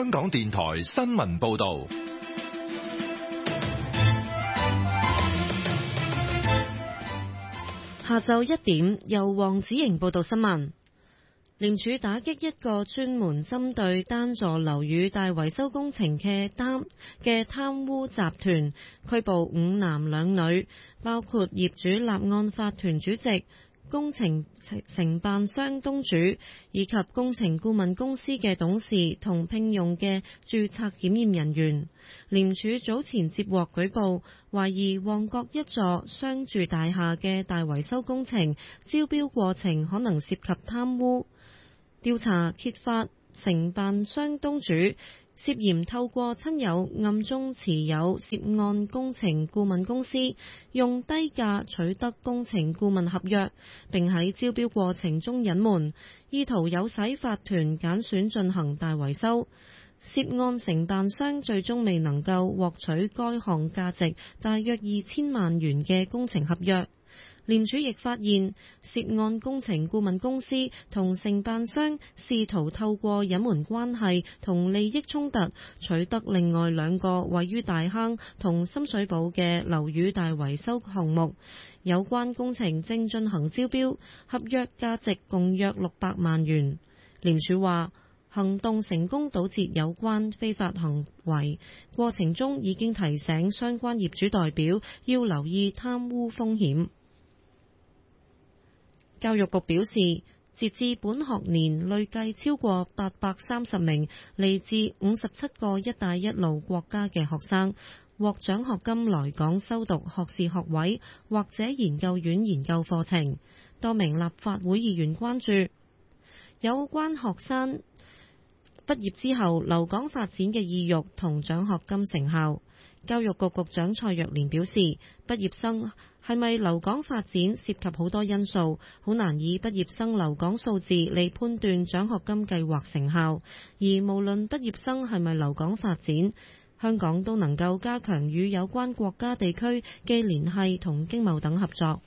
香港電台新聞報道。 下晝1點，由黃子瑩報道新聞。廉署打擊一個專門針對單座樓宇大維修工程嘅貪污集團，拘捕5男2女，包括業主立案法團主席、工程承辦商東主以及工程顧問公司嘅董事同聘用嘅註冊檢驗人員。廉署早前接獲舉報，懷疑旺角一座商住大廈嘅大維修工程招標過程可能涉及貪污。調查揭發，承辦商東主涉嫌透過親友暗中持有涉案工程顧問公司，用低價取得工程顧問合約，並喺招標過程中隱瞞，意圖誘使法團揀選進行大維修。涉案承辦商最終未能夠獲取該項價值大約2000萬元嘅工程合約。廉署亦發現，涉案工程顧問公司同承辦商試圖透過隱瞞關係同利益衝突，取得另外2個位於大坑同深水埗嘅樓宇大維修項目。有關工程正進行招標，合約價值共約600萬元。廉署話，行動成功堵截有關非法行為，過程中已經提醒相關業主代表要留意貪污風險。教育局表示，截至本學年，累計超過830名嚟自57個一帶一路國家嘅學生獲獎學金來港修讀學士學位或者研究院研究課程。多名立法會議員關注有關學生畢業之後留港發展嘅意欲同獎學金成效。教育局局長蔡若蓮表示，畢業生係咪留港發展涉及好多因素，好難以畢業生留港數字嚟判斷獎學金計劃成效。而無論畢業生係咪留港發展，香港都能夠加強與有關國家地區嘅聯繫同經貿等合作。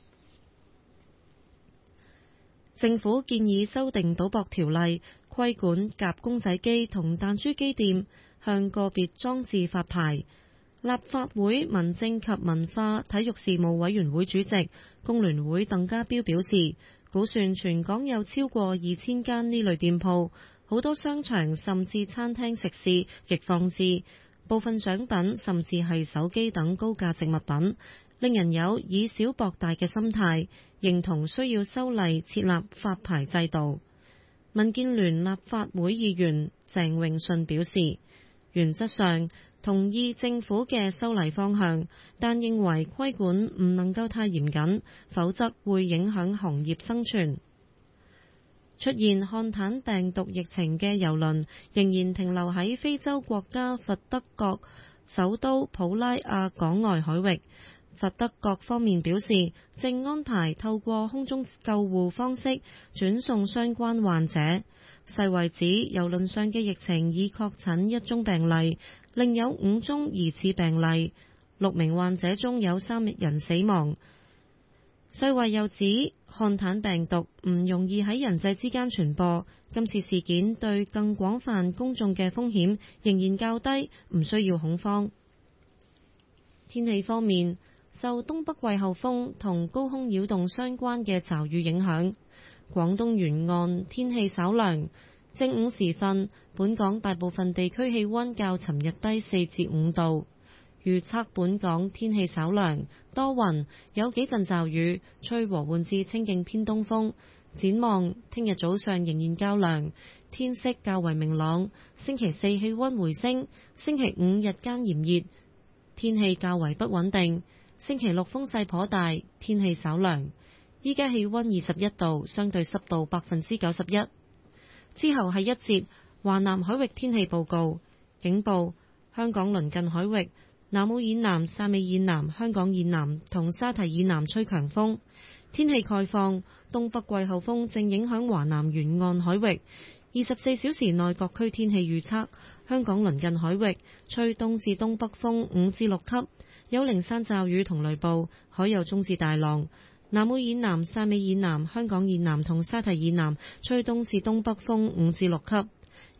政府建議修訂賭博條例，規管夾公仔機同彈珠機店，向個別裝置發牌。立法會民政及文化體育事務委員會主席工聯會鄧家彪表示，估算全港有超過2000間呢類店鋪，好多商場甚至餐廳食肆亦放置，部分獎品甚至係手機等高價值物品，令人有以小博大嘅心態，認同需要修例設立發牌制度。民建聯立法會議員鄭泳舜表示，原則上同意政府嘅修例方向，但認為規管唔能夠太嚴謹，否則會影響行業生存。出現漢坦病毒疫情嘅郵輪仍然停留喺非洲國家佛得角首都普拉亞港外海域。佛得角方面表示，正安排透過空中救護方式轉送相關患者。世衛指郵輪上嘅疫情已確診1宗病例，另有5宗疑似病例，6名患者中有3人死亡。世衛又指漢坦病毒唔容易喺人際之間傳播，今次事件對更廣泛公眾嘅風險仍然較低，唔需要恐慌。天氣方面，受東北季候風同高空擾動相關嘅驟雨影響，廣東沿岸天氣稍涼。正午時分，本港大部分地區氣溫較尋日低4至5度。預測本港天氣稍涼，多雲，有幾陣驟雨，吹和緩至清勁偏東風。展望聽日早上仍然較涼，天色較為明朗。星期4氣溫回升，星期5日間炎熱，天氣較為不穩定。星期6風勢頗大，天氣稍涼。依家氣溫21度，相對濕度91%。之後係一節華南海域天氣報告。警報：香港鄰近海域、南澳以南、汕尾以南、香港以南同沙堤以南吹強風。天氣概況：東北季候風正影響華南沿岸海域。24小時內各區天氣預測：香港鄰近海域吹東至東北風5至6級，有零散驟雨同雷暴，海有中至大浪。南澳以南、汕尾以南、香港以南同沙堤以南吹東至東北風5至6級。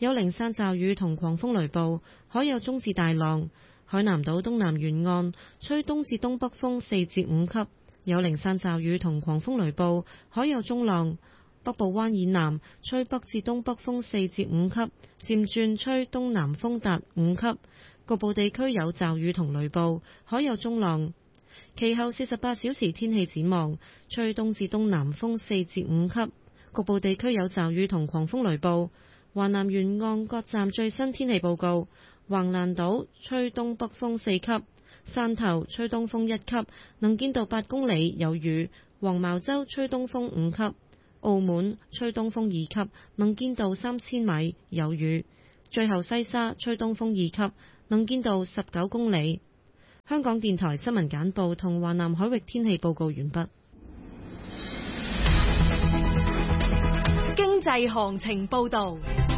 有零散驟雨同狂風雷暴，海有中至大浪。海南島東南沿岸吹東至東北風4至5級，有零散驟雨同狂風雷暴，海有中浪。北部灣以南吹北至東北風4至5級，漸轉吹東南風達5級，局部地區有驟雨同雷暴，海有中浪。其後48小時天氣展望，吹東至東南風4至5級，局部地區有驟雨同狂風雷暴。華南沿岸各站最新天氣報告：橫瀾島吹東北風4級，汕頭吹東風1級，能見度8公里，有雨；黃茅洲吹東風5級，澳門吹東風2級，能見度3000米，有雨；最後西沙吹東風2級，能見度19公里。香港電台新聞簡報同華南海域天氣報告完畢。 經濟行情報導。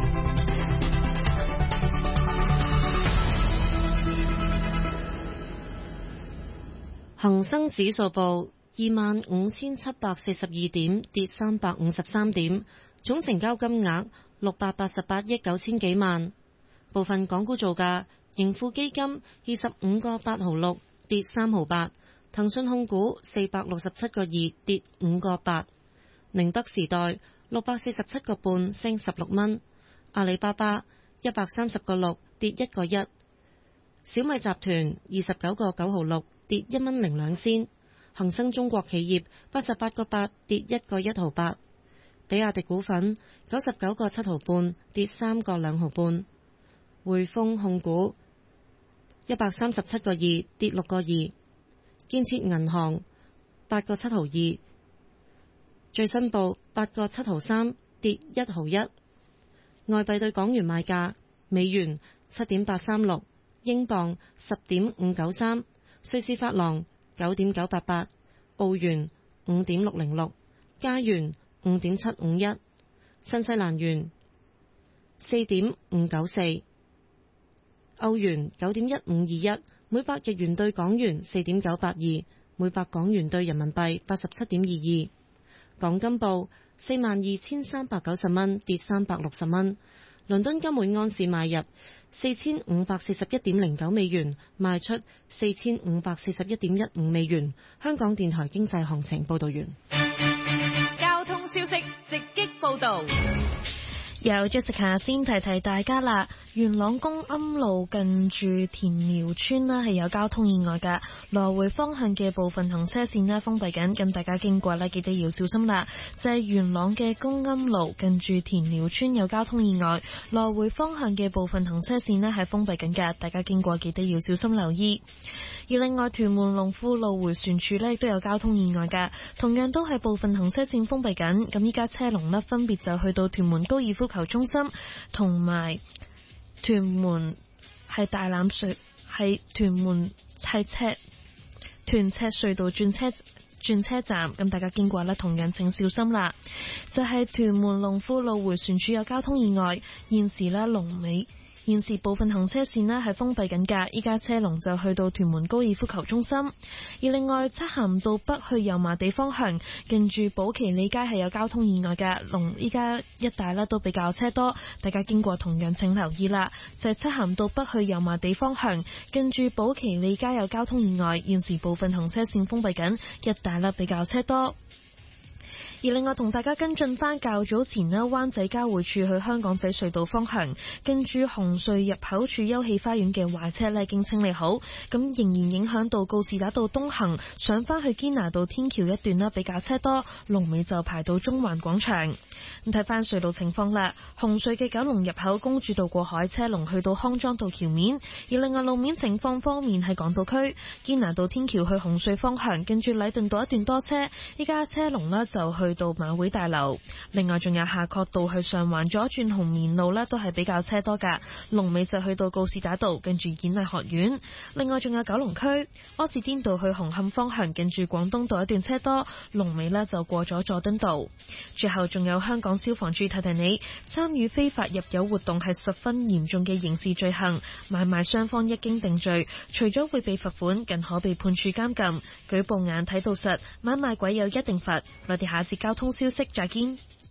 恒生指數報25,742點，跌353點，總成交金額688億9千幾萬。部分港股造價：盈富基金25個8毫6，跌3毫8；騰訊控股467個2，跌5個8；寧德時代647個半，升16蚊；阿里巴巴130個6，跌1個1；小米集團29個9毫6，跌1蚊02仙；恒生中國企業88個8，跌1個1毫8；比亞迪股份99個7毫半，跌3個2毫半；匯豐控股137個2，跌6個2；建設銀行8個7毫2，最新報8個7毫3，跌1毫1。外幣對港元賣價：美元7.836，英鎊10.593，瑞士法郎9.988，澳元5.606，加元5.751，新西蘭元4.594，歐元9.1521，每百日元對港元4.982，每百港元對人民幣87.22。港金報42,390蚊，跌360蚊。倫敦金每安士買入4541.09美元，賣出4541.15美元。香港電台經濟行情報道完。 交通消息直擊報道。 由 Jessica 先提提大家啦，元朗公庵路近住田寮村係有交通意外㗎，來回方向嘅部分行車線封閉緊，咁大家經過記得要小心啦。就係元朗嘅公庵路近住田寮村有交通意外，來回方向嘅部分行車線係封閉緊㗎，大家經過記得要小心留意。而另外屯門龍富路迴旋處亦都有交通意外㗎，同樣都係部分行車線封閉緊，咁依家車龍分別就去到屯門高爾夫球中心同埋屯門係大欖隧，係屯門係屯赤隧道轉車站，咁大家經過同樣請小心啦。就係屯門龍富路迴旋處有交通意外，現時部分行車線係封閉緊㗎，依家車龍就去到屯門高爾夫球中心。而另外漆咸道北去油麻地方向，近住寶其利街係有交通意外㗎，依家一帶都比較車多，大家經過同樣請留意啦。就係漆咸道北去油麻地方向，近住寶其利街有交通意外，現時部分行車線封閉緊，一帶比較車多。而另外同大家跟進翻較早前灣仔交匯處去香港仔隧道方向，跟住紅隧入口處休憩花園嘅壞車已經清理好，咁仍然影響到告士打道東行上翻去堅拿道天橋一段比較車多，龍尾就排到中環廣場。咁睇翻隧道情況啦，紅隧嘅九龍入口公主道過海車龍去到康莊道橋面，而另外路面情況方面係港島區堅拿道天橋去紅隧方向，跟住禮頓道一段多車，依家車龍就去到馬會大樓。另外仲有夏慤道去上環左轉紅棉路都係比較車多噶，龍尾就去到告士打道跟住演藝學院。另外仲有九龍區柯士甸道去紅磡方向，跟住廣東道一段車多，龍尾就過咗佐敦道。最後仲有香港消防處提提你，參與非法入油活動係十分嚴重嘅刑事罪行，買賣雙方一經定罪，除咗會被罰款，更可被判處監禁。舉報眼睇到實，買賣鬼有一定罰。我哋下節交通消息再見。